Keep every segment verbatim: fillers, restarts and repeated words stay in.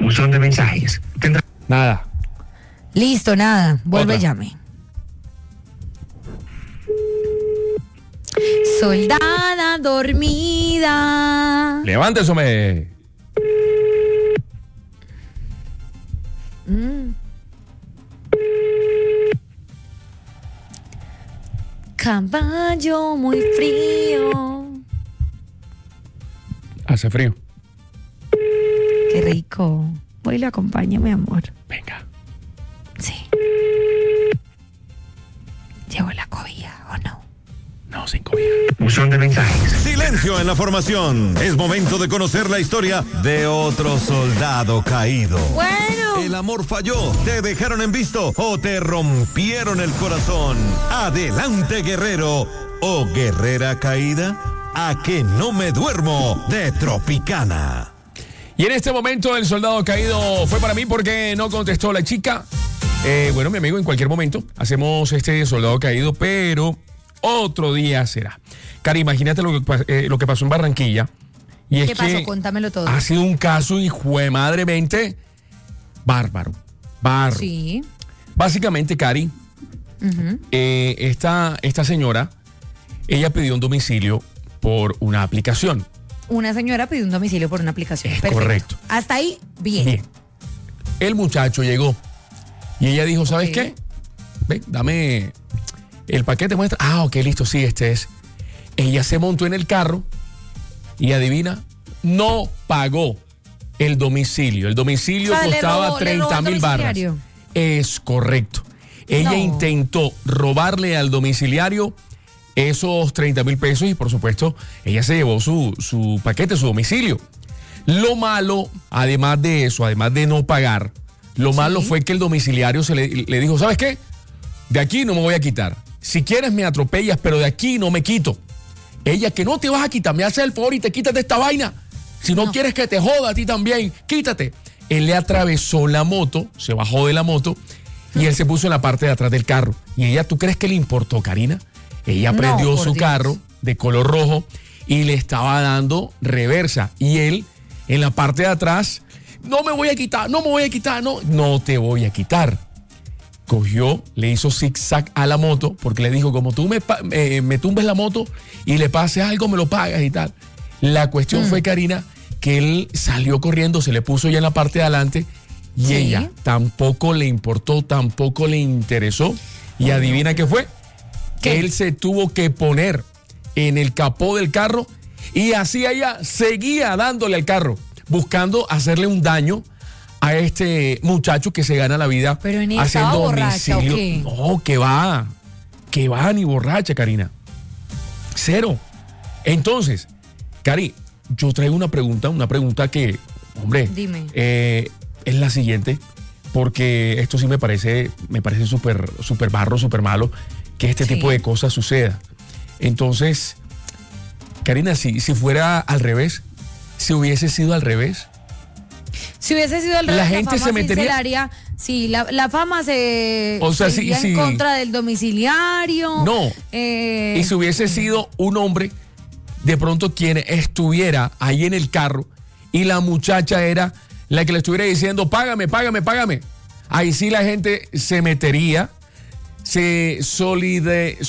Buzón de mensajes. Tendrá... Nada. Listo, nada. Vuelve y Otra. llame. Soldada dormida. Levántese, hombre. Mm. Caballo muy frío. Hace frío. Qué rico. Voy y le acompaño, mi amor. Venga. Sí. ¿Llevo la cobija o no? No, sin cobija. Buzón de mensajes. Silencio en la formación. Es momento de conocer la historia de otro soldado caído. Bueno. El amor falló, te dejaron en visto o te rompieron el corazón. Adelante, guerrero o guerrera caída. A que no me duermo de Tropicana. Y en este momento el soldado caído fue para mí porque no contestó la chica. Eh, bueno, mi amigo, en cualquier momento hacemos este soldado caído, pero otro día será. Cari, imagínate lo que, eh, lo que pasó en Barranquilla. Y es ¿Qué pasó? que Cuéntamelo todo. ha sido un caso, hijo de madremente, bárbaro. Bárbaro. Sí. Básicamente, Cari, Uh-huh. eh, esta, esta señora, ella pidió un domicilio por una aplicación. Una señora pidió un domicilio por una aplicación. Es Perfecto. correcto. Hasta ahí, bien. Bien. El muchacho llegó y ella dijo, ¿sabes Ok. qué? Ven, dame el paquete, muestra. Ah, ok, listo, sí, este es. Ella se montó en el carro y adivina, no pagó el domicilio. El domicilio O sea, le costaba robó- le robó treinta el mil barras. domiciliario. Es correcto. Ella No. intentó robarle al domiciliario esos treinta mil pesos y por supuesto ella se llevó su, su paquete, su domicilio. Lo malo, además de eso, además de no pagar, lo Sí. malo fue que el domiciliario se le, le dijo, ¿sabes qué? De aquí no me voy a quitar. Si quieres me atropellas, pero de aquí no me quito. Ella, que no te vas a quitar, me haces el favor y te quitas de esta vaina. Si no, No. quieres que te joda a ti también, quítate. Él le atravesó la moto, se bajó de la moto y él se puso en la parte de atrás del carro. Y ella, ¿tú crees que le importó, Karina? Ella No, prendió por su Dios. carro de color rojo y le estaba dando reversa. Y él, en la parte de atrás, no me voy a quitar, no me voy a quitar, no, no te voy a quitar. Cogió, le hizo zigzag a la moto, porque le dijo, como tú me, pa- eh, me tumbes la moto y le pases algo, me lo pagas y tal. La cuestión Mm. fue, Karina, que él salió corriendo, se le puso ya en la parte de adelante y Sí. ella tampoco le importó, tampoco le interesó. Y adivina qué fue. ¿Qué? Él se tuvo que poner en el capó del carro y así ella seguía dándole al carro, buscando hacerle un daño a este muchacho que se gana la vida Pero en ella haciendo estaba borracha, ¿o domicilio. qué? No, que va, que va ni borracha, Karina. Cero. Entonces, Cari, yo traigo una pregunta, una pregunta que, hombre, Dime. eh, es la siguiente, porque esto sí me parece, me parece súper, súper barro, súper malo que este Sí. tipo de cosas suceda. Entonces, Karina, si, si fuera al revés, si hubiese sido al revés, Si hubiese sido al La revés, gente fama se sí metería- la haría- sí, la, la fama se, O sea, se sí, iría sí. en contra del domiciliario. No. Eh, y si hubiese sido un hombre, de pronto quien estuviera ahí en el carro y la muchacha era la que le estuviera diciendo, págame, págame, págame. Ahí sí la gente se metería, se solide,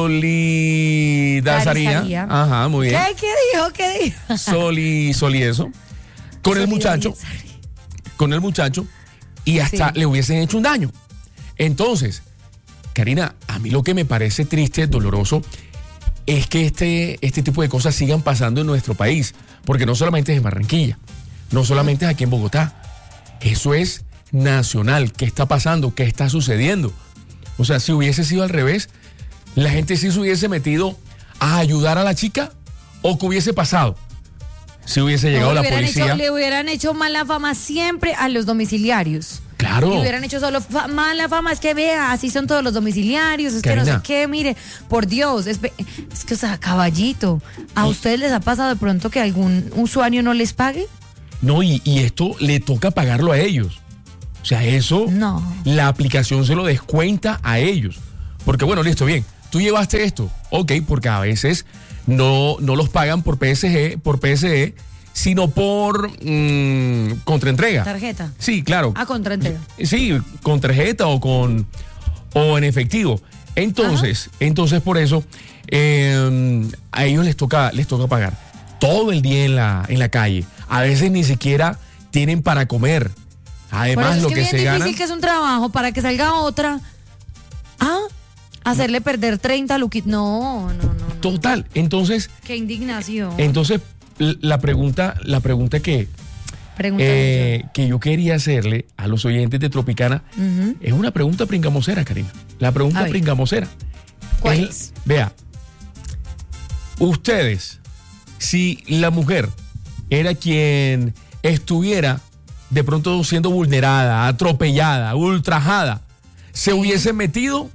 solidazaría. Solidarizaría. Ajá, muy bien. ¿Qué, ¿Qué dijo? ¿Qué dijo? Soli, soli eso. Con el muchacho, con el muchacho, y hasta Sí. le hubiesen hecho un daño. Entonces, Karina, a mí lo que me parece triste, doloroso, es que este, este tipo de cosas sigan pasando en nuestro país. Porque no solamente es en Barranquilla, no solamente es aquí en Bogotá. Eso es nacional. ¿Qué está pasando? ¿Qué está sucediendo? O sea, si hubiese sido al revés, la gente sí se hubiese metido a ayudar a la chica, o que hubiese pasado. Si hubiese llegado No, la le hubieran policía. hecho- le hubieran hecho mala fama siempre a los domiciliarios. Claro. Le hubieran hecho solo fa- mala fama, es que vea, así son todos los domiciliarios, es que no Karina. sé qué, mire, por Dios, es, es que, o sea, caballito, ¿a ustedes les ha pasado de pronto que algún usuario no les pague? No, y, y esto le toca pagarlo a ellos. O sea, eso, No. la aplicación se lo descuenta a ellos. Porque bueno, listo, bien, tú llevaste esto, ok, porque a veces no, no los pagan por P S G, por P S E, sino por mm, contraentrega. ¿Tarjeta? Sí, claro. Ah, contraentrega. Sí, con tarjeta o con o en efectivo. Entonces, Ajá. entonces por eso eh, a ellos les toca les toca pagar todo el día en la en la calle. A veces ni siquiera tienen para comer. Además, lo es que, que bien se difícil gana. Que es un trabajo para que salga otra. Ah, hacerle perder treinta luquitos. No, no, no, no. Total. Entonces. Qué indignación. Entonces, la pregunta, la pregunta que, eh, que yo quería hacerle a los oyentes de Tropicana uh-huh. es una pregunta pringamosera, Karina. La pregunta pringamosera. ¿Cuál es, es? Vea, ustedes, si la mujer era quien estuviera de pronto siendo vulnerada, atropellada, ultrajada, ¿se sí. hubiese metido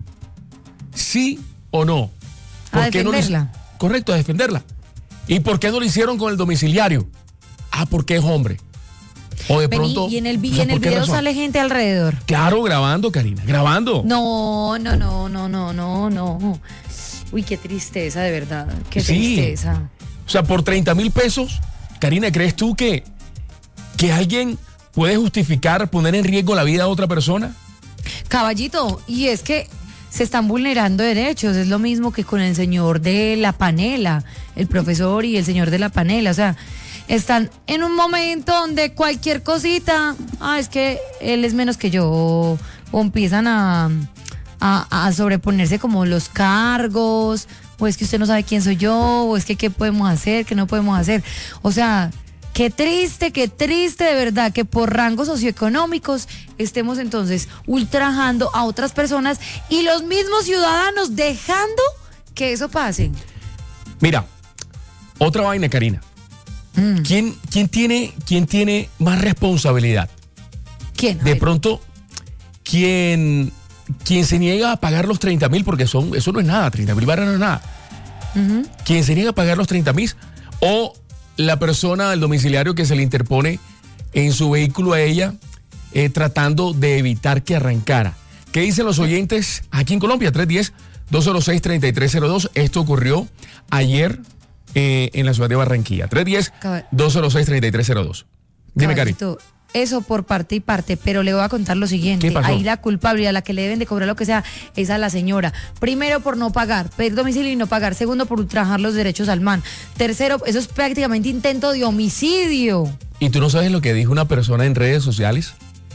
sí o no? ¿A defenderla? No le, correcto, a defenderla. ¿Y por qué no lo hicieron con el domiciliario? Ah, porque es hombre. O de Vení, pronto. Y en el, y en el video razón? Sale gente alrededor. Claro, grabando, Karina, grabando. No, no, no, no, no, no, no. Uy, qué tristeza, de verdad. Qué sí. tristeza. O sea, por treinta mil pesos, Karina, ¿crees tú que, que alguien puede justificar poner en riesgo la vida de otra persona? Caballito, y es que se están vulnerando derechos, es lo mismo que con el señor de la panela, el profesor y el señor de la panela, o sea, están en un momento donde cualquier cosita, ah, es que él es menos que yo, o, o empiezan a, a, a sobreponerse como los cargos, o es que usted no sabe quién soy yo, o es que qué podemos hacer, qué no podemos hacer, o sea, qué triste, qué triste de verdad que por rangos socioeconómicos estemos entonces ultrajando a otras personas y los mismos ciudadanos dejando que eso pase. Mira, otra vaina, Karina. Mm. ¿Quién, quién, tiene, ¿Quién tiene más responsabilidad? ¿Quién? De pronto, ¿quién, quién se niega a pagar los treinta mil? Porque son, eso no es nada, treinta mil barras no es nada. Uh-huh. ¿Quién se niega a pagar los treinta mil? O la persona del domiciliario que se le interpone en su vehículo a ella, eh, tratando de evitar que arrancara. ¿Qué dicen los oyentes aquí en Colombia? tres uno cero, dos cero seis, tres tres cero dos. Esto ocurrió ayer eh, en la ciudad de Barranquilla. tres uno cero, dos cero seis, tres tres cero dos. Dime, Cari. Eso por parte y parte, pero le voy a contar lo siguiente. Ahí la culpabilidad, la que le deben de cobrar lo que sea, es a la señora. Primero, por no pagar, pedir domicilio y no pagar. Segundo, por ultrajar los derechos al man. Tercero, eso es prácticamente intento de homicidio. ¿Y tú no sabes lo que dijo una persona en redes sociales?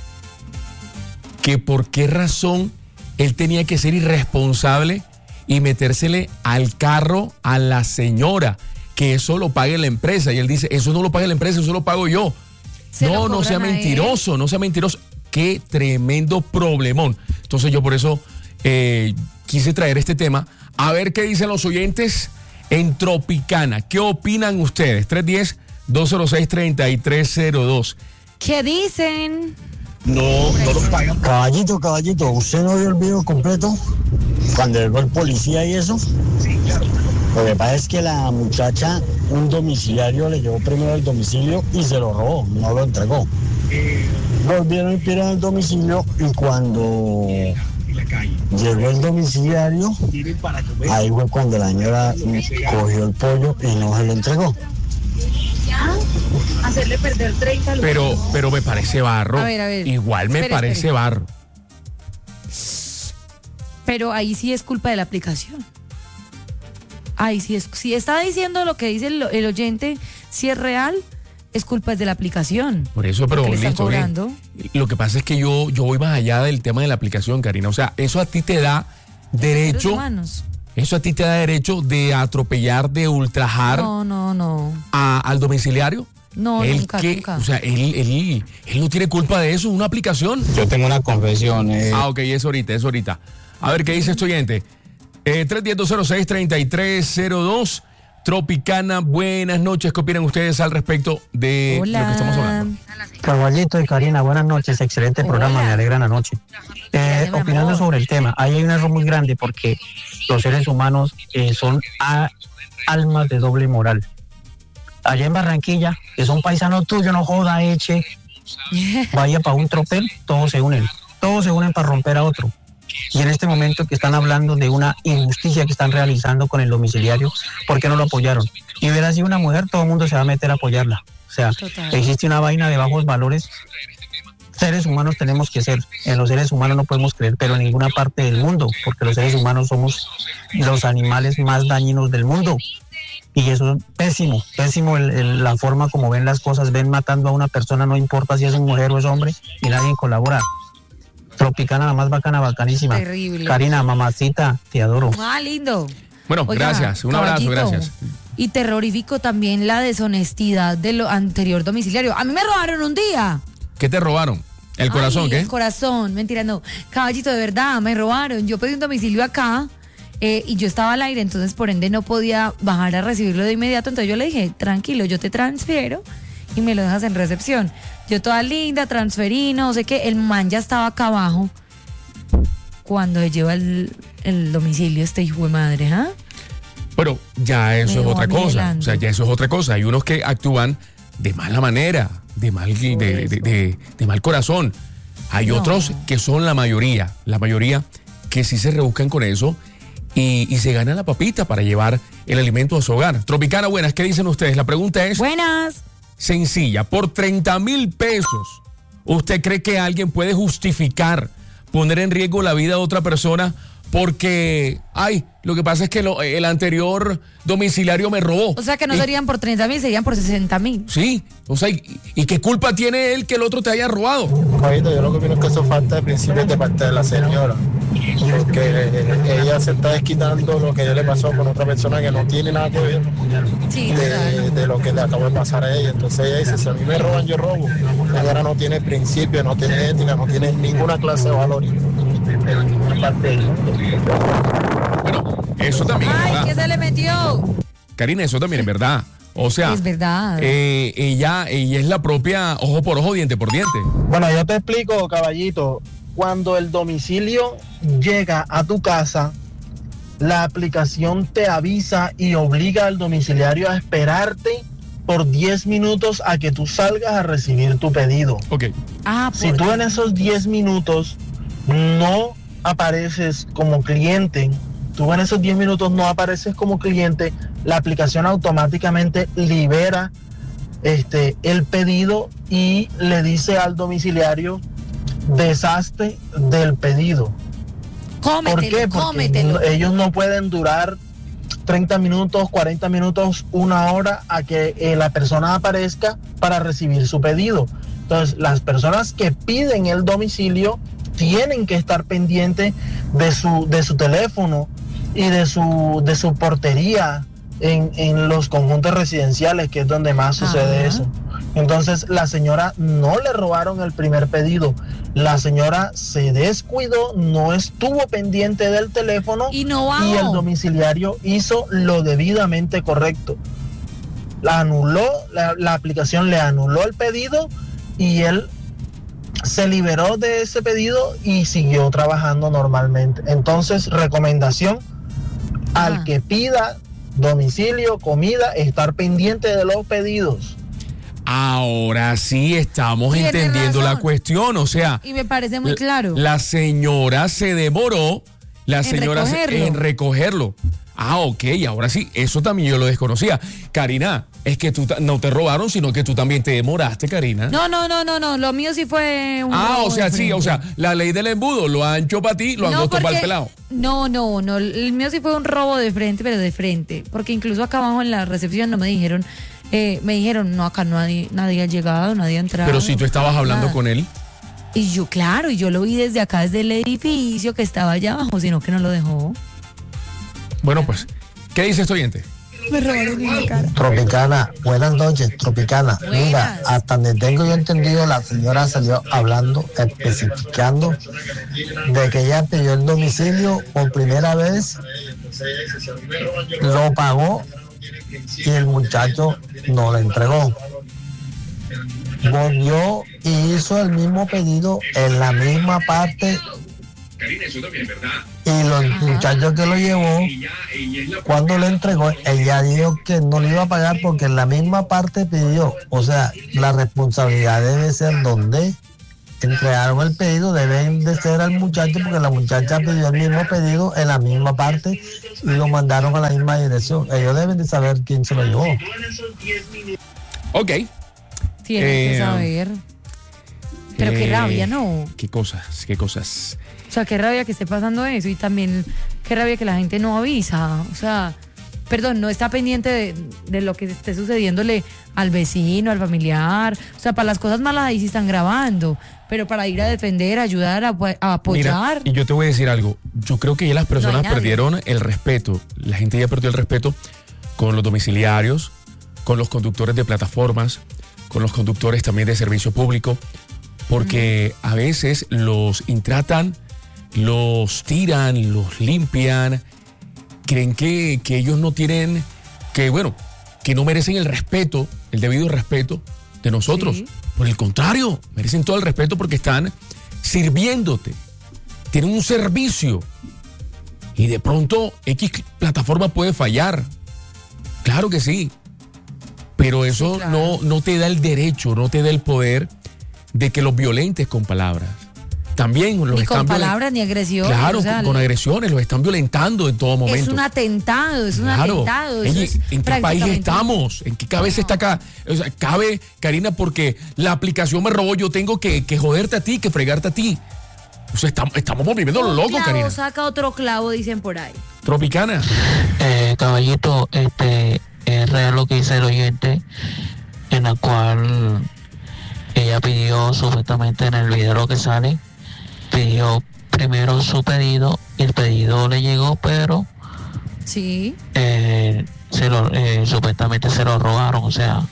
Que por qué razón él tenía que ser irresponsable y metérsele al carro a la señora, que eso lo pague la empresa. Y él dice, eso no lo paga la empresa, eso lo pago yo. No, no sea mentiroso, no sea mentiroso. Qué tremendo problemón. Entonces yo por eso eh, quise traer este tema. A ver qué dicen los oyentes en Tropicana. ¿Qué opinan ustedes? tres uno cero, dos cero seis, tres tres cero dos. ¿Qué dicen? No, no lo pagan. Caballito, caballito, ¿usted no vio el video completo? Cuando llegó el policía y eso. Sí, claro. Lo que pasa es que la muchacha, un domiciliario le llevó primero el domicilio y se lo robó, no lo entregó. Volvieron y pidieron el domicilio y cuando llegó el domiciliario, ahí fue cuando la señora cogió el pollo y no se lo entregó. Hacerle perder treinta. Pero, pero me parece barro. A ver, a ver. Igual me espere, parece espere. barro. Pero ahí sí es culpa de la aplicación. Ay, si, es, si está diciendo lo que dice el, el oyente, si es real, es culpa de la aplicación. Por eso, pero le listo, bien. Lo que pasa es que yo, yo voy más allá del tema de la aplicación, Karina. O sea, eso a ti te da derecho. Eso a ti te da derecho de atropellar, de ultrajar. No, no, no. A, al domiciliario. No, él nunca, que, nunca. O sea, él, él, él no tiene culpa de eso, una aplicación. Yo tengo una confesión. Eh. Ah, ok, es ahorita, es ahorita. A ver, ¿qué dice este oyente? Eh, tres uno cero, dos cero seis, tres tres cero dos. Tropicana, buenas noches. ¿Qué opinan ustedes al respecto de Hola. lo que estamos hablando? Caballito y Karina, buenas noches. Excelente Hola. programa, me alegra la noche. Eh, Hola, opinando amor. sobre el tema, ahí hay un error muy grande porque los seres humanos eh, son a, almas de doble moral. Allá en Barranquilla, que son paisanos tuyos, no joda, eche, vaya para un tropel, todos se unen. Todos se unen para romper a otro. Y en este momento que están hablando de una injusticia que están realizando con el domiciliario, ¿por qué no lo apoyaron? Y hubiera sido una mujer, todo el mundo se va a meter a apoyarla. O sea, Total. existe una vaina de bajos valores. Seres humanos tenemos que ser, en los seres humanos no podemos creer, pero en ninguna parte del mundo, porque los seres humanos somos los animales más dañinos del mundo. Y eso es pésimo, pésimo el, el, la forma como ven las cosas, ven matando a una persona, no importa si es mujer o es hombre, y nadie colabora. Tropicana, la más bacana, bacanísima. Terrible. Karina, mamacita, te adoro. Ah, lindo. Bueno, Oiga, gracias. Un abrazo, caballito, gracias. Y terrorífico también la deshonestidad de lo anterior domiciliario. A mí me robaron un día. ¿Qué te robaron? ¿El corazón Ay, qué? El corazón, mentira, no. Caballito, de verdad, me robaron. Yo pedí un domicilio acá eh, y yo estaba al aire, entonces por ende no podía bajar a recibirlo de inmediato. Entonces yo le dije, tranquilo, yo te transfiero y me lo dejas en recepción. Yo toda linda, transferí, no sé qué. El man ya estaba acá abajo cuando lleva el, el domicilio este hijo de madre, ¿ah? Pero ya eso Me es otra dejó cosa. anhelando. O sea, ya eso es otra cosa. Hay unos que actúan de mala manera, de mal, de, de, de- de- de mal corazón. Hay No. otros que son la mayoría, la mayoría que sí se rebuscan con eso y, y se ganan la papita para llevar el alimento a su hogar. Tropicana, buenas, ¿qué dicen ustedes? La pregunta es Buenas. sencilla. Por treinta mil pesos, ¿usted cree que alguien puede justificar poner en riesgo la vida de otra persona porque, ay, lo que pasa es que lo- el anterior domiciliario me robó? O sea que no Y- serían por treinta mil, serían por sesenta mil. Sí, o sea, ¿y, y qué culpa tiene él que el otro te haya robado? Caballito, yo lo que opino es que eso falta de principios de parte de la señora, porque eh, ella se está desquitando lo que le pasó con otra persona que no tiene nada que ver Sí, de, total. de lo que le acabó de pasar a ella. Entonces ella dice, si a mí me roban, yo robo. La señora no tiene principio, no tiene ética, no tiene ninguna clase de valor en ninguna parte del mundo. Bueno, eso también es Ay, verdad. ¿qué se le metió? Karina, eso también es verdad. O sea, Es verdad. eh, ella, ella es la propia ojo por ojo, diente por diente. Bueno, yo te explico, caballito. Cuando el domicilio llega a tu casa, la aplicación te avisa y obliga al domiciliario a esperarte por diez minutos a que tú salgas a recibir tu pedido. Ok. Ah, Si por- tú en esos diez minutos no apareces como cliente, tú en esos diez minutos no apareces como cliente, la aplicación automáticamente libera este, el pedido y le dice al domiciliario, deshazte del pedido. cómetelo, ¿Por qué? Porque cómetelo. no- ellos no pueden durar treinta minutos, cuarenta minutos, una hora a que eh, la persona aparezca para recibir su pedido. Entonces, las personas que piden el domicilio tienen que estar pendientes de su, de su teléfono y de su, de su portería en, en los conjuntos residenciales, que es donde más sucede Ajá. eso. Entonces, la señora no le robaron el primer pedido. La señora se descuidó, no estuvo pendiente del teléfono Y no bajó. y el domiciliario hizo lo debidamente correcto. La anuló, la, la aplicación le anuló el pedido y él se liberó de ese pedido y siguió trabajando normalmente. Entonces, recomendación Ah. al que pida domicilio, comida, estar pendiente de los pedidos. Ahora sí estamos Tiene entendiendo razón. la cuestión. O sea, Y me parece muy la- claro. La señora se demoró, la En señora se- recogerlo. en recogerlo. Ah, ok, ahora sí, eso también yo lo desconocía. Karina, es que tú ta- no te robaron, sino que tú también te demoraste, Karina. No, no, no, no, no. Lo mío sí fue un. ah, robo o sea, de sí, frente. o sea, la ley del embudo, lo ancho para ti, lo angosto para el pelado. No, no, no. El mío sí fue un robo de frente, pero de frente. Porque incluso acá abajo en la recepción no me dijeron. Eh, me dijeron, no, acá nadie, nadie ha llegado, nadie ha entrado. Pero si tú estabas hablando nada. con él. Y yo, claro, y yo lo vi desde acá, desde el edificio que estaba allá abajo, sino que no lo dejó. Bueno, pues, ¿qué dice este oyente? Me robaron en la cara. Tropicana, buenas noches, Tropicana. Buenas. Mira, hasta donde tengo yo entendido, la señora salió hablando, especificando de que ella pidió el domicilio por primera vez, lo pagó y el muchacho no lo entregó. Volvió y hizo el mismo pedido en la misma parte y los muchachos que lo llevó, cuando lo entregó, ella dijo que no le iba a pagar porque en la misma parte pidió. O sea, la responsabilidad debe ser donde entregaron el pedido, deben de ser al muchacho porque la muchacha pidió el mismo pedido en la misma parte y lo mandaron a la misma dirección. Ellos deben de saber quién se lo llevó. Ok. Tienen Eh, que saber. Pero qué Eh, rabia, ¿no? Qué cosas, qué cosas. O sea, qué rabia que esté pasando eso y también qué rabia que la gente no avisa. O sea, perdón, no está pendiente de, de lo que esté sucediéndole al vecino, al familiar. O sea, para las cosas malas ahí sí están grabando, pero para ir a defender, ayudar, a, a apoyar. Mira, y yo te voy a decir algo. Yo creo que ya las personas nadie. perdieron el respeto. La gente ya perdió el respeto con los domiciliarios, con los conductores de plataformas, con los conductores también de servicio público, porque a veces los intratan, los tiran, los limpian, creen que, que ellos no tienen, que bueno, que no merecen el respeto, el debido respeto de nosotros. Sí. Por el contrario, merecen todo el respeto porque están sirviéndote, tienen un servicio y de pronto X plataforma puede fallar. Claro que sí, pero eso Sí, claro. no, no te da el derecho, no te da el poder de que los violentes con palabras. También los Ni están con violen- palabras ni agresiones. Claro, o sea, con, con agresiones, los están violentando en todo momento. es un atentado, es un Claro. atentado. Eso Oye, es ¿en qué país prácticamente- estamos? ¿En qué cabeza está acá? O sea, cabe, Karina, porque la aplicación me robó, yo tengo que, que joderte a ti, que fregarte a ti. O sea, estamos, estamos volviendo Un locos, clavo Karina. saca otro clavo, dicen por ahí. Tropicana. Eh, caballito, este, es real lo que dice el oyente, en la cual ella pidió supuestamente en el video que sale, pidió primero su pedido, el pedido le llegó, pero Sí. eh, se lo, eh, supuestamente se lo robaron, o sea,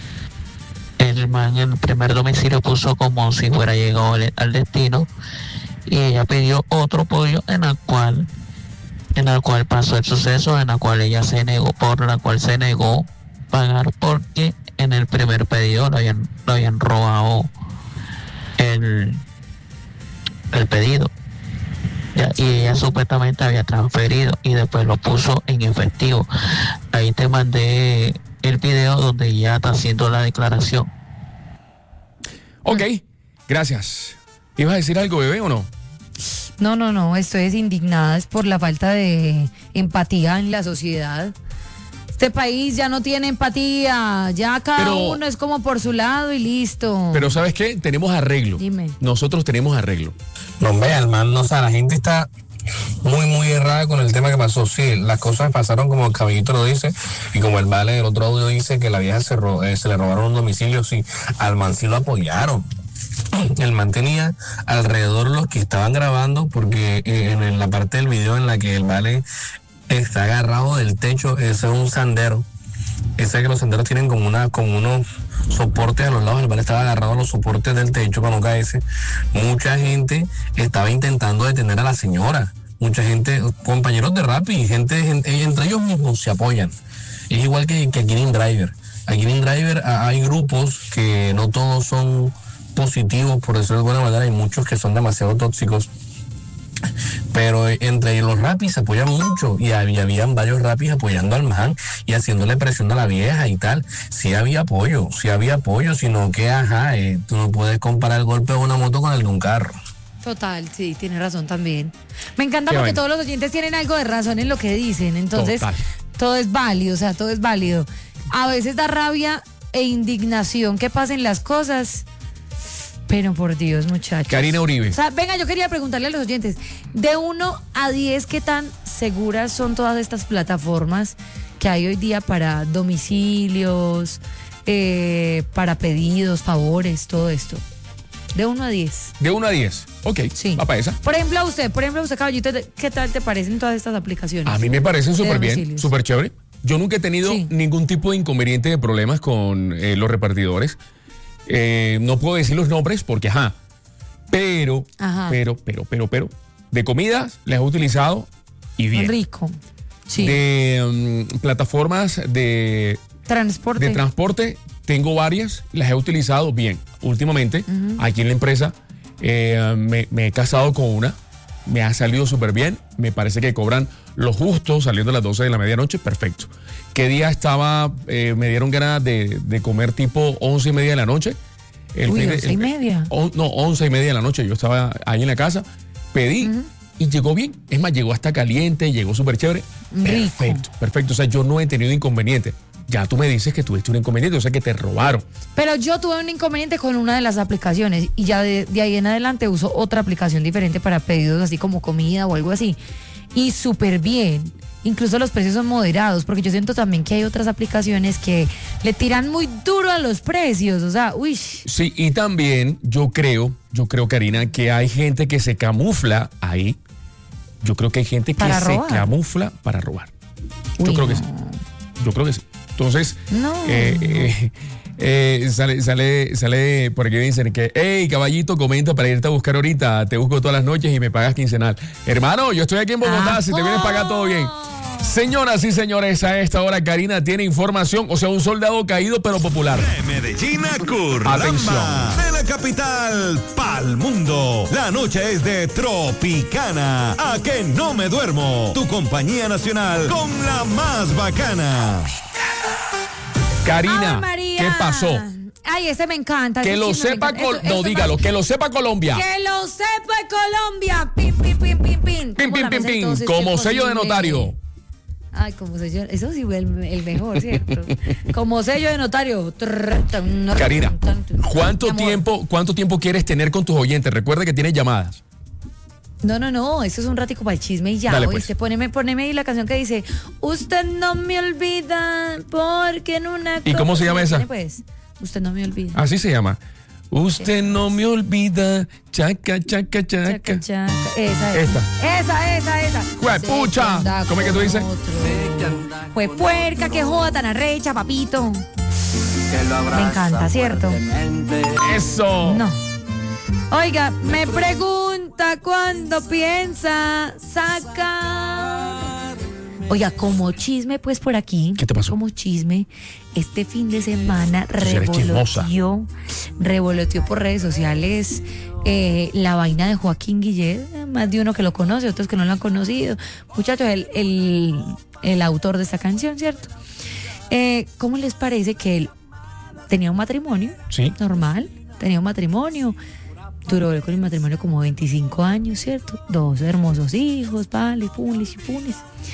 el man en el primer domicilio puso como si fuera llegado al, al destino y ella pidió otro pollo en el cual en el cual pasó el suceso, en la cual ella se negó, por la cual se negó pagar porque en el primer pedido lo habían, lo habían robado el, el pedido. Ya, y ella supuestamente había transferido y después lo puso en efectivo. Ahí te mandé el video donde ella está haciendo la declaración. Ok, gracias. ¿Ibas a decir algo, bebé, o no? No, no, no, estoy indignada es por la falta de empatía en la sociedad. Este país ya no tiene empatía, ya cada Pero- uno es como por su lado y listo. Pero ¿sabes qué? Tenemos arreglo. Dime. Nosotros tenemos arreglo. No, vea, hermano, o sea, la gente está muy, muy errada con el tema que pasó. Sí, las cosas pasaron como el caballito lo dice y como el vale del otro audio dice que la vieja se, ro- eh, se le robaron un domicilio, sí, al man sí lo apoyaron. El man tenía alrededor los que estaban grabando porque eh, en, en la parte del video en la que el vale está agarrado del techo, ese es un sandero. Ese que los senderos tienen como una, como unos soportes a los lados, el vale estaba agarrado a los soportes del techo para no caerse. Mucha gente estaba intentando detener a la señora. Mucha gente, compañeros de rap y gente, gente entre ellos mismos se apoyan. Es igual que, que aquí en InDriver. Aquí en InDriver hay grupos que no todos son positivos, por decirlo de alguna manera, hay muchos que son demasiado tóxicos. Pero entre los rapis se apoyan mucho y había, habían varios rapis apoyando al man y haciéndole presión a la vieja y tal. Sí había apoyo, sí había apoyo, sino que, ajá, eh, tú no puedes comparar el golpe de una moto con el de un carro. Total, sí, tiene razón también. Me encanta Qué porque vaina. todos los oyentes tienen algo de razón en lo que dicen, entonces Total. todo es válido, o sea, todo es válido. A veces da rabia e indignación que pasen las cosas, pero por Dios, muchachos. Karina Uribe. O sea, venga, yo quería preguntarle a los oyentes, de uno a diez, ¿qué tan seguras son todas estas plataformas que hay hoy día para domicilios, eh, para pedidos, favores, todo esto? De uno a diez. De uno a diez. Ok, Sí. va para esa. Por ejemplo, a usted, por ejemplo, a usted, caballito, ¿qué tal te parecen todas estas aplicaciones? A mí me parecen De súper bien, domicilios. súper chévere. Yo nunca he tenido Sí. ningún tipo de inconveniente de problemas con eh, los repartidores. Eh, no puedo decir los nombres porque, ajá. Pero, Ajá. pero, pero, pero, pero. De comidas las he utilizado y bien. Rico. Sí. De mm, plataformas de, Transporte. de transporte, tengo varias, las he utilizado bien. Últimamente, aquí en la empresa, eh, me, me he casado con una, me ha salido súper bien, me parece que cobran lo justo, saliendo a las doce de la medianoche, perfecto. ¿Qué día estaba, eh, me dieron ganas de, de comer tipo once y media de la noche? El Uy, fin de- once y el- media. on- no, once y media de la noche. Yo estaba ahí en la casa, pedí Ujú. y llegó bien. Es más, llegó hasta caliente, llegó súper chévere. Rico. Perfecto, perfecto. O sea, yo no he tenido inconveniente. Ya tú me dices que tuviste un inconveniente, o sea, que te robaron. Pero yo tuve un inconveniente con una de las aplicaciones y ya de, de ahí en adelante uso otra aplicación diferente para pedidos así como comida o algo así. Y súper bien. Incluso los precios son moderados, porque yo siento también que hay otras aplicaciones que le tiran muy duro a los precios. O sea, uy. Sí, y también yo creo, yo creo, Karina, que hay gente que se camufla ahí. Yo creo que hay gente que ¿Para se robar? camufla para robar. Yo Uy, creo que no. sí. Yo creo que sí. Entonces, No. eh, eh, eh, sale, sale, sale por aquí dicen que, hey, caballito, comenta para irte a buscar ahorita. Te busco todas las noches y me pagas quincenal. Hermano, yo estoy aquí en Bogotá, Ajá. si te vienes para acá todo bien. Señoras y señores, a esta hora Karina tiene información, o sea, un soldado caído pero popular. De Medellín a Curlamba. Atención. De la capital pa'l mundo. La noche es de Tropicana. A que no me duermo. Tu compañía nacional con la más bacana. Karina, Ay, María. ¿qué pasó? Ay, ese me encanta. Que ese lo chisme me sepa, encanta. Col- Eso- no, eso dígalo, pasa- que lo sepa Colombia. Que lo sepa Colombia. Pim, pim, pim, pim, pim, pim. Pim, Como pim, la pim, mesa de pim, todos es como que sello de posible. notario. Ay, como sello, eso sí fue el, el mejor, ¿cierto? Como sello de notario. Karina, ¿cuánto Mi amor. tiempo, ¿cuánto tiempo quieres tener con tus oyentes? Recuerda que tienes llamadas. No, no, no, eso es un ratico para el chisme y ya. Dale, Oíste, pues. poneme, poneme ahí la canción que dice, usted no me olvida porque en una... ¿Y cómo se llama esa? ¿Tiene, pues? Usted no me olvida. Así se llama. Usted no me olvida. Chaca, chaca, chaca. Chaca, chaca. Esa es. Esta. Esa, esa, esa. ¡Juepucha! Sé que anda ¿Cómo es que tú con dices? otro. Fue puerca, que joda tan arrecha, papito. Me encanta, ¿cierto? Eso. No. Oiga, me pregunta cuándo piensa sacar. Oiga, como chisme, pues por aquí. ¿Qué te pasó? Como chisme, este fin de semana Tú sí eres chismosa. revoloteó, revoloteó por redes sociales eh, la vaina de Joaquín Guillet. Más de uno que lo conoce, otros que no lo han conocido. Muchachos, el, el, el autor de esta canción, ¿cierto? Eh, ¿Cómo les parece que él tenía un matrimonio? Sí. Normal, tenía un matrimonio. Duró con el matrimonio como veinticinco años, ¿cierto? Dos hermosos hijos, vale, punis y punis.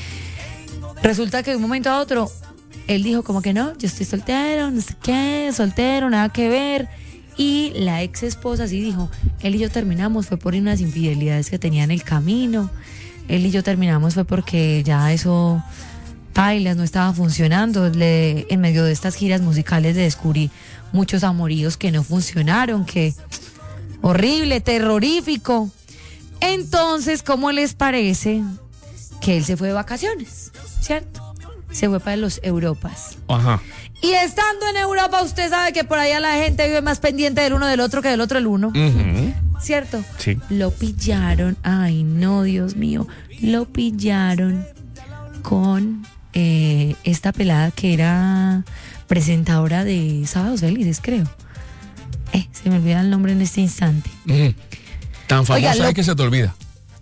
Resulta que de un momento a otro, él dijo como que no, yo estoy soltero, no sé qué, soltero, nada que ver. Y la ex esposa sí dijo, él y yo terminamos, fue por unas infidelidades que tenía en el camino. Él y yo terminamos fue porque ya eso, bailas, no estaba funcionando. Le, en medio de estas giras musicales le descubrí muchos amoríos que no funcionaron, que horrible, terrorífico. Entonces, ¿cómo les parece que él se fue de vacaciones? ¿Cierto? Se fue para los Europas. Ajá. Y estando en Europa, usted sabe que por allá la gente vive más pendiente del uno del otro que del otro el uno. Ujú. ¿Cierto? Sí. Lo pillaron, ay no, Dios mío, lo pillaron con eh, esta pelada que era presentadora de Sábados Felices, creo. Eh, se me olvida el nombre en este instante. Ujú. Tan famosa Oiga, lo- es que se te olvida.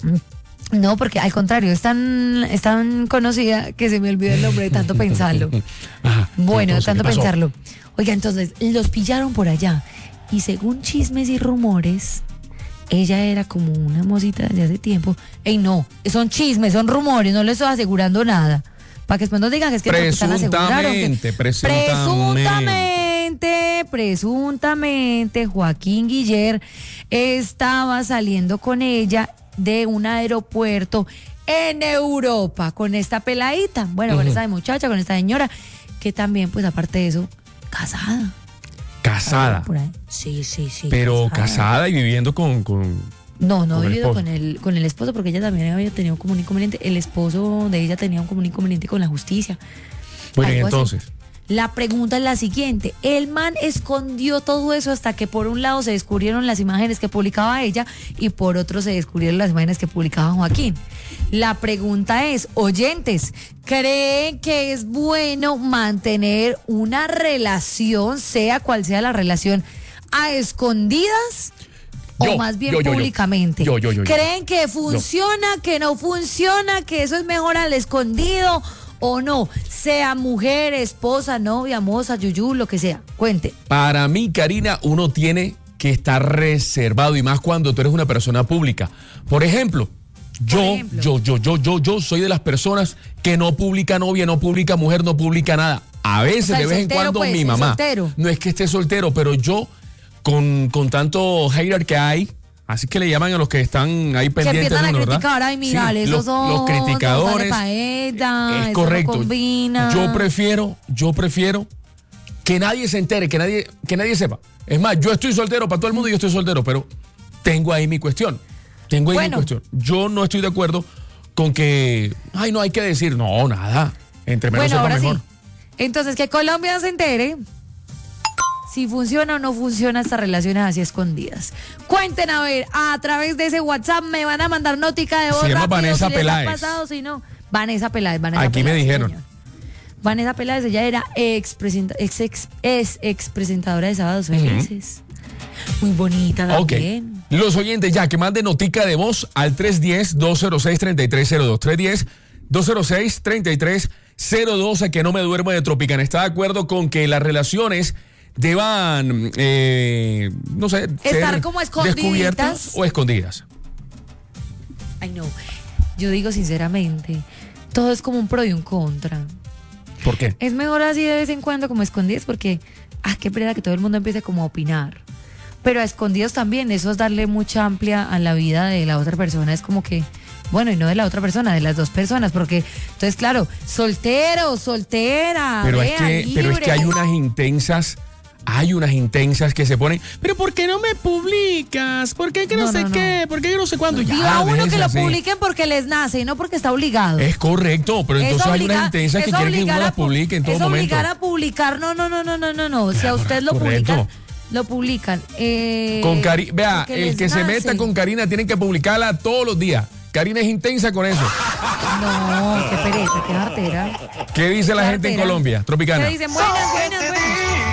No, porque al contrario, es tan, es tan conocida que se me olvidó el nombre de tanto pensarlo. Ajá. Bueno, Entonces, tanto ¿qué pasó? pensarlo. Oiga, entonces, los pillaron por allá. Y según chismes y rumores, ella era como una mosita desde hace tiempo. Ey, no, son chismes, son rumores, no les estoy asegurando nada. Para que después no digan que es que están aseguraron. que- Presuntamente, presuntamente. Presuntamente, presuntamente, Joaquín Guillet estaba saliendo con ella de un aeropuerto en Europa con esta peladita. Bueno, con Ujú. esta muchacha, con esta señora, que también, pues aparte de eso, casada. Casada. Por ahí. Sí, sí, sí. Pero casada y viviendo con. con No, no con ha el vivido esposo. con el, con el esposo porque ella también había tenido como un inconveniente. El esposo de ella tenía un como un inconveniente con la justicia. Bueno, y Algo así. entonces. La pregunta es la siguiente. El man escondió todo eso hasta que por un lado se descubrieron las imágenes que publicaba ella y por otro se descubrieron las imágenes que publicaba Joaquín. La pregunta es, oyentes, ¿creen que es bueno mantener una relación, sea cual sea la relación, a escondidas? Yo, o más bien yo, yo, yo. públicamente. Yo, yo, yo, yo. ¿Creen que funciona, que no funciona, que eso es mejor al escondido? o no? Sea mujer, esposa, novia, moza, yuyú, lo que sea. Cuente. Para mí, Karina, uno tiene que estar reservado y más cuando tú eres una persona pública. Por ejemplo, yo, Por ejemplo. yo, yo, yo, yo, yo soy de las personas que no publica novia, no publica mujer, no publica nada. A veces, O sea, de el vez en soltero, cuando, pues, mi el mamá. soltero. No es que esté soltero, pero yo, con, con tanto hater que hay, así que le llaman a los que están ahí Que pendientes empiezan de a uno, ¿verdad? criticar, ay, mira, Sí, esos los, son, los criticadores. no sale pa' ella, Es eso correcto. no combina. Yo prefiero, yo prefiero que nadie se entere, que nadie, que nadie sepa. Es más, yo estoy soltero para todo el mundo y yo estoy soltero, pero tengo ahí mi cuestión. Tengo ahí Bueno. mi cuestión. Yo no estoy de acuerdo con que, ay, no hay que decir, no, nada. Entre menos Bueno, sepa ahora mejor. sí. Entonces, que Colombia se entere si funciona o no funciona estas relaciones así escondidas. Cuenten, a ver, a través de ese WhatsApp me van a mandar notica de voz Se llama rápido, Vanessa si les ha Peláez. pasado, si no. Vanessa Peláez, Vanessa Aquí me Peláez, dijeron. señor. Vanessa Peláez, ella era ex, presenta, ex, ex, es ex presentadora de Sábados Felices. Muy bonita Ok. también. Los oyentes ya que manden notica de voz al tres uno cero, dos cero seis, tres tres cero dos. tres uno cero, dos cero seis, tres tres cero dos. A que no me duermo de Tropicana. ¿Está de acuerdo con que las relaciones deban, eh, no sé, Estar ser como escondiditas? descubiertas o escondidas? Ay, no. Yo digo sinceramente, todo es como un pro y un contra. ¿Por qué? Es mejor así de vez en cuando como escondidas porque, ah, qué pereza que todo el mundo empiece como a opinar. Pero a escondidos también, eso es darle mucha amplia a la vida de la otra persona. Es como que, bueno, y no de la otra persona, de las dos personas, porque entonces, claro, soltero, soltera, Pero vea, es que, pero es libre. que hay unas intensas, hay unas intensas que se ponen, pero ¿por qué no me publicas? ¿Por qué que no, No, sé no, no. qué? ¿Por qué que no sé cuándo? Y Ya, a uno déjese que lo así. publiquen porque les nace y no porque está obligado. Es correcto, pero Es entonces hay obligar- unas intensas que es quieren que uno obligar a las pu- publique en todo es momento. obligar a publicar, no, no, no, no, no, no, no. Si a usted lo Correcto. publican, lo publican. Eh, Con Cari Vea, porque el les que se nace. meta con Karina tienen que publicarla todos los días. Karina es intensa con eso. No, qué pereza, qué artera. ¿Qué dice la Qué gente en artera. Colombia? Tropicana. ¿Qué dicen? Buenas, buenas, buenas.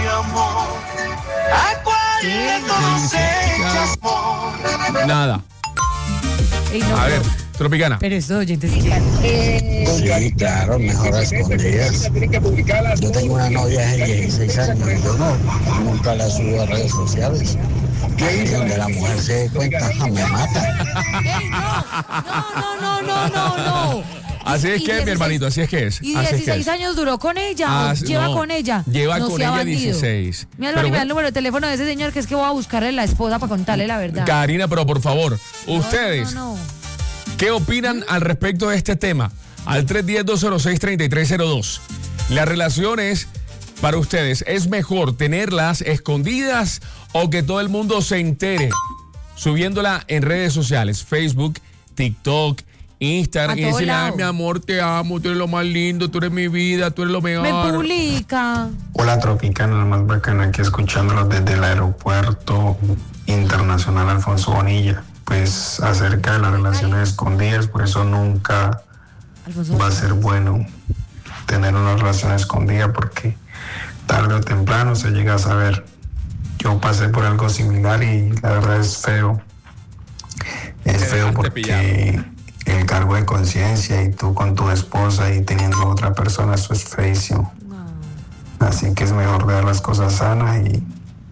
Nada. Ey, no, A pero- ver, Tropicana. Pero estos oyentes que... Sí, claro, mejor a escondidas. Yo tengo una novia de dieciséis años y yo no, nunca la subo a redes sociales. Ahí donde la mujer se dé cuenta, ja, me mata. Ey, no, no, no, no, no, no. Así Y- es y que es, mi dieciséis hermanito, así es que es. Y así es que dieciséis es. años duró con ella, Ah, o lleva no, con ella. lleva No con sea ella bandido. dieciséis. Mira, Pero el bueno. número de teléfono de ese señor que es que voy a buscarle la esposa para contarle la verdad. Karina, pero por favor, No, ustedes, No, no, no. ¿qué opinan al respecto de este tema? Al tres uno cero, dos cero seis, tres tres cero dos. Las relaciones, para ustedes, ¿es mejor tenerlas escondidas o que todo el mundo se entere? Subiéndola en redes sociales, Facebook, TikTok, Instagram, A y todo decirle, lado. ay, mi amor, te amo, tú eres lo más lindo, tú eres mi vida, tú eres lo mejor. Me publica. Hola Tropicana, la más bacana, aquí escuchándolos desde el aeropuerto internacional Alfonso Bonilla. Pues acerca de las relaciones escondidas, por eso nunca Alfonso. va a ser bueno tener una relación escondida porque tarde o temprano se llega a saber. Yo pasé por algo similar y la verdad es feo. Es feo porque el cargo de conciencia y tú con tu esposa y teniendo a otra persona, eso es feísimo. Así que es mejor ver las cosas sanas y,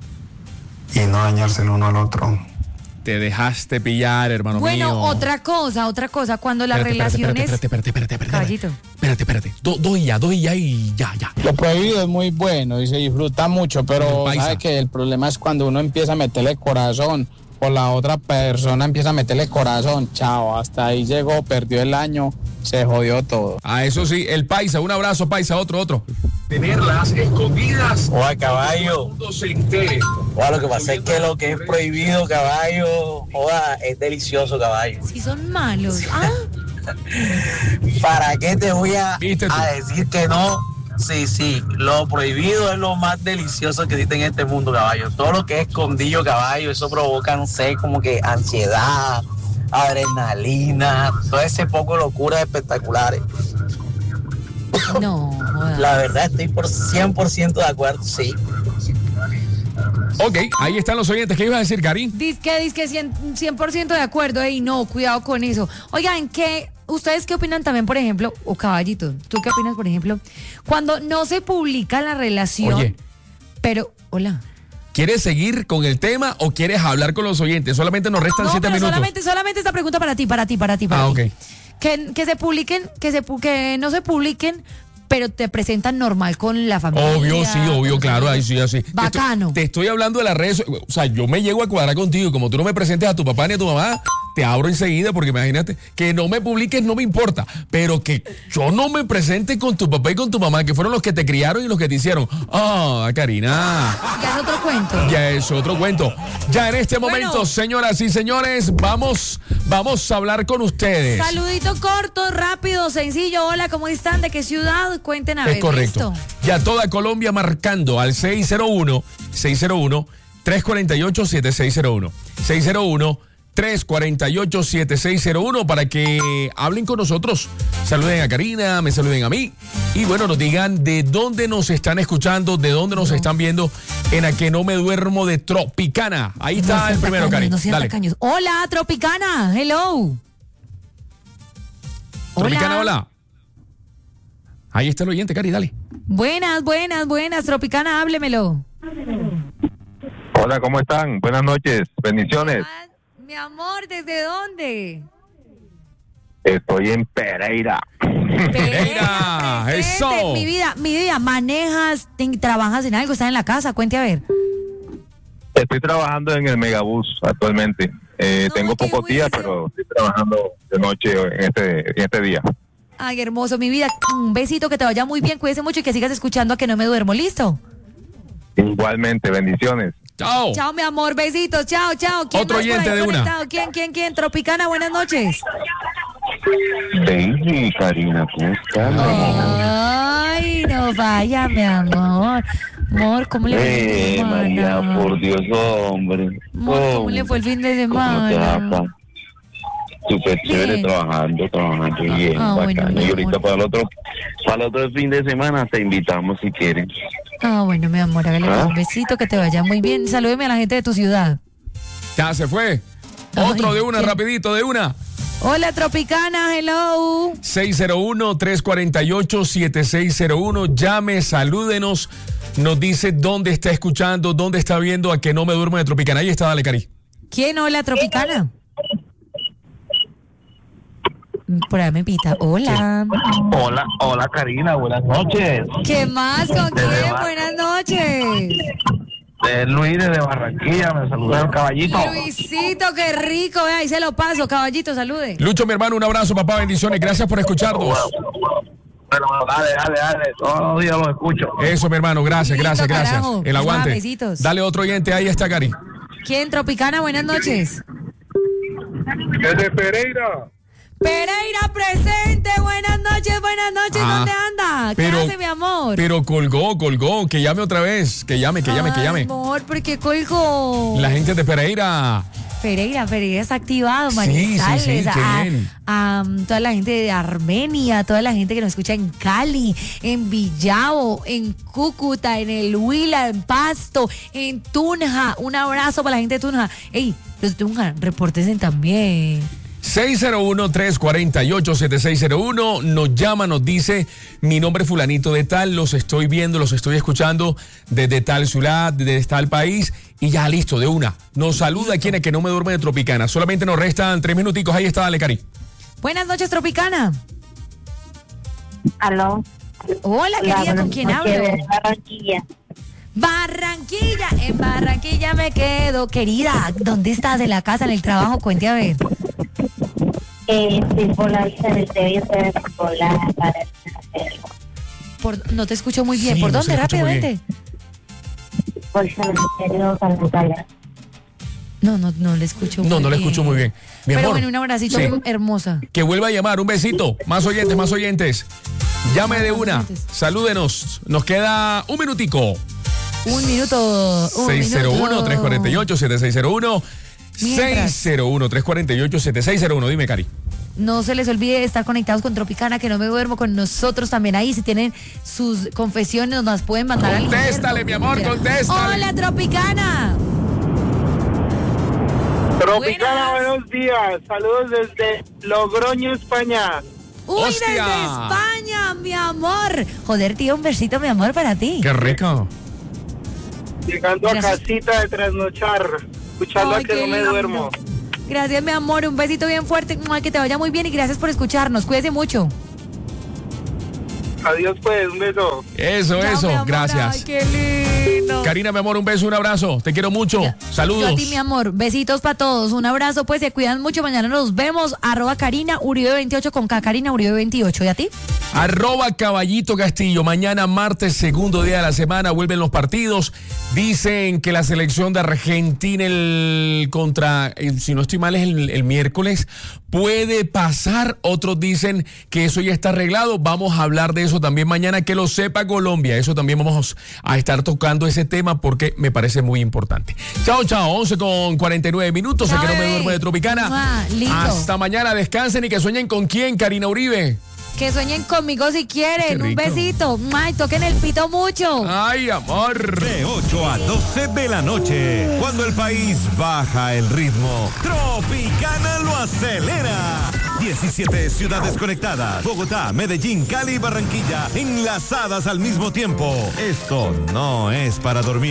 y no dañarse el uno al otro. Te dejaste pillar, hermano Bueno, mío. otra cosa, otra cosa, cuando las Espérate, espérate, relaciones... espérate, espérate, espérate, espérate, Caballito. Espérate, espérate. Do- dos y ya, dos y ya y ya, ya. Lo prohibido es muy bueno y se disfruta mucho, El pero paisa. sabe que el problema es cuando uno empieza a meterle corazón o la otra persona empieza a meterle corazón. Chao, hasta ahí llegó, perdió el año, se jodió todo. Ah, eso sí, el paisa, un abrazo, paisa, otro, otro. Tenerlas escondidas. Oa, caballo. Mundo se entere. Oa, lo que pasa es que lo que es prohibido, caballo, oa, es delicioso, caballo. Si son malos. Ah, ¿Para qué te voy a, ¿Viste tú? a decir que no? Sí, sí, lo prohibido es lo más delicioso que existe en este mundo, caballo. Todo lo que es escondido, caballo, eso provoca, no sé, como que ansiedad, adrenalina, todo ese poco locuras espectaculares. no, joda. La verdad estoy por cien por ciento de acuerdo, sí. Ok, ahí están los oyentes. ¿Qué ibas a decir, Karin? Dice que, dice que cien por ciento de acuerdo. Ey, no, cuidado con eso. Oigan, ¿qué ¿ustedes qué opinan también, por ejemplo, o Caballito, tú qué opinas, por ejemplo, cuando no se publica la relación, Oye. pero, hola. ¿Quieres seguir con el tema o quieres hablar con los oyentes? Solamente nos restan No, siete pero minutos. solamente, solamente esta pregunta para ti, para ti, para ti, para Ah, ti. ok. Que, que se publiquen, que se pu- que no se publiquen, pero te presentan normal con la familia. Obvio, sí, obvio, claro, ahí sí, así. Bacano. Te estoy, te estoy hablando de las redes, o sea, yo me llego a cuadrar contigo, como tú no me presentes a tu papá ni a tu mamá, te abro enseguida, porque imagínate, que no me publiques no me importa, pero que yo no me presente con tu papá y con tu mamá, que fueron los que te criaron y los que te hicieron. Ah, Karina. Ya es otro cuento. Ya es otro cuento. Ya en este momento, Bueno. señoras y señores, vamos, vamos a hablar con ustedes. Saludito corto, rápido, sencillo. Hola, ¿cómo están? ¿De qué ciudad? Cuenten a ver. Es correcto. ¿Listo? Ya toda Colombia marcando al seis cero uno, seis cero uno, tres cuatro ocho, siete seis cero uno. seis cero uno, tres cuatro ocho, siete seis cero uno para que hablen con nosotros. Saluden a Karina, me saluden a mí. Y bueno, nos digan de dónde nos están escuchando, de dónde nos están viendo en A Que No Me Duermo de Tropicana. Ahí está No sean el primero, tacaños, Cari. no sean Dale. tacaños. Hola, Tropicana. Hello. Tropicana, hola. Ahí está el oyente, Cari, dale. Buenas, buenas, buenas. Tropicana, háblemelo. Hola, ¿cómo están? Buenas noches, bendiciones. Ah, mi amor, ¿desde dónde? Estoy en Pereira. Pereira, Presente. eso. Mi vida, mi vida, manejas, te- trabajas en algo, estás en la casa, cuente a ver. Estoy trabajando en el Megabús actualmente. Eh, tengo pocos días, pero estoy trabajando de noche en este, en este día. Ay, hermoso, mi vida. Un besito, que te vaya muy bien, cuídese mucho y que sigas escuchando A Que No Me Duermo. ¿Listo? Igualmente, bendiciones. Chao. Chao, mi amor, besitos, chao, chao. ¿Quién Otro más por ahí oyente de una. conectado? ¿Quién, quién, quién? Tropicana, buenas noches. Baby, Karina, ¿cómo estás? Ay, no vaya, mi amor. Amor, ¿cómo le fue el fin de Eh, María, semana? por Dios, hombre. Amor, ¿cómo le fue el fin de ¿Cómo te va, semana? pa? Súper chévere, Bien. trabajando, trabajando bien, Ah, bueno, bacano. mi Y ahorita amor. para el otro, para el otro fin de semana te invitamos si quieren. Ah, bueno, mi amor, hágale ¿Ah? un besito, que te vaya muy bien. Salúdeme a la gente de tu ciudad. Ya se fue. Otro Ay, de una, ¿quién? rapidito, de una. Hola, Tropicana, hello. seis cero uno, tres cuatro ocho, siete seis cero uno. Llame, salúdenos. Nos dice dónde está escuchando, dónde está viendo A Que No Me Duermo de Tropicana. Ahí está, dale, Cari. ¿Quién? Hola, Tropicana. Por ahí me pita. Hola. Hola, hola Karina, buenas noches. ¿Qué más? ¿Con quién? Bar- Buenas noches. De Luis desde Barranquilla, me saluda el caballito. Luisito, qué rico. Ve, ahí se lo paso. Caballito, salude. Lucho, mi hermano, un abrazo, papá, bendiciones. Gracias por escucharnos. Bueno, dale, dale, dale, todos los días los escucho. Eso, mi hermano, gracias, Listo, gracias, gracias. carajo. El aguante. Ah, besitos. Dale otro oyente, ahí está, Cari. ¿Quién? Tropicana, buenas noches. Desde Pereira. Pereira presente, buenas noches, buenas noches. Ah, ¿Dónde anda? ¿Qué pero- hace, mi amor? Pero colgó, colgó. Que llame otra vez. Que llame, que llame, que Ay, llame. amor, ¿por qué colgó? La gente de Pereira. Pereira, Pereira está activado, Sí, Manizales, sí, sí, qué a, bien. a, um, toda la gente de Armenia, toda la gente que nos escucha en Cali, en Villavo, en Cúcuta, en el Huila, en Pasto, en Tunja. Un abrazo para la gente de Tunja. Ey, los de Tunja, repórtense también. seis cero uno, tres cuatro ocho, siete seis cero uno. Nos llama, nos dice, mi nombre es fulanito de tal, los estoy viendo, los estoy escuchando desde tal ciudad, desde tal país, y ya listo, de una. Nos saluda quien es que no me duerme de Tropicana. Solamente nos restan tres minuticos. Ahí está, dale, Cari. Buenas noches, Tropicana. Aló. Hola, querida, ¿con quién hablo? De Barranquilla. Barranquilla, en Barranquilla me quedo. Querida, ¿dónde estás? ¿En la casa, en el trabajo? Cuente a ver. Eh, estoy por la vista del T V, estoy por la para hacerlo. Por, no te escucho muy bien. Sí, ¿Por no se dónde? escucha muy Rápidamente. Por el cementerio para Natalia. No, no, no le escucho muy No, bien. no le escucho muy bien. Mi Pero amor, bueno, un abracito sí. hermosa. Que vuelva a llamar, un besito. Más oyentes, más oyentes. Llame de una. Salúdenos. Nos queda un minutico. Un minuto. Un seis cero uno, tres cuatro ocho, siete seis cero uno. Mientras. seis cero uno, tres cuatro ocho, siete seis cero uno. Dime, Cari. No se les olvide estar conectados con Tropicana, que no me duermo con nosotros también ahí. Si tienen sus confesiones, nos las pueden mandar al Contéstale, mi amor, contéstale. Hola, Tropicana. Tropicana, buenos días. Saludos desde Logroño, España. Uy, ¡Hostia! desde España, mi amor. Joder, tío, un besito, mi amor, para ti. ¡Qué rico! Llegando Gracias. a casita de trasnochar, escuchando Ay, a que qué no me lindo. duermo. Gracias, mi amor. Un besito bien fuerte. Mua, que te vaya muy bien y gracias por escucharnos. Cuídese mucho. Adiós, pues, un beso. Eso, Chao, eso. mi amor. Gracias. Ay, qué lindo. Karina, mi amor, un beso, un abrazo. Te quiero mucho. Saludos. Yo a ti, mi amor. Besitos para todos. Un abrazo, pues se cuidan mucho. Mañana nos vemos. Arroba Karina Uribe veintiocho con K. Karina Uribe veintiocho. ¿Y a ti? Arroba Caballito Castillo. Mañana martes, segundo día de la semana, vuelven los partidos. Dicen que la selección de Argentina el contra, eh, si no estoy mal, es el, el miércoles, puede pasar. Otros dicen que eso ya está arreglado. Vamos a hablar de eso también mañana, que lo sepa Colombia. Eso también vamos a estar tocando ese tema porque me parece muy importante. Chao, chao. once con cuarenta y nueve minutos. Chao, a que no me bebé. duermo de Tropicana. Mua, lindo. Hasta mañana. Descansen y que sueñen con quién, Karina Uribe. Que sueñen conmigo si quieren. Qué Un rico. besito. Mua, y toquen el pito mucho. Ay, amor. De ocho a doce de la noche, cuando el país baja el ritmo, Tropicana lo acelera. diecisiete ciudades conectadas. Bogotá, Medellín, Cali y Barranquilla enlazadas al mismo tiempo. Esto no es para dormir.